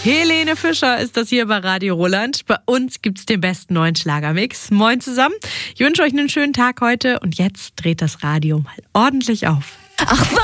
Helene Fischer ist das hier bei Radio Roland. Bei uns gibt's den besten neuen Schlagermix. Moin zusammen. Ich wünsche euch einen schönen Tag heute und jetzt dreht das Radio mal ordentlich auf. Ach,